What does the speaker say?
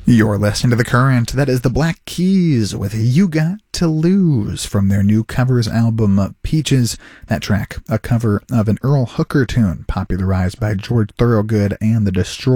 You're listening to The Current. That is the Black Keys with You Got to Lose from their new covers album, Peaches. That track, a cover of an Earl Hooker tune popularized by George Thorogood and the Destroyers.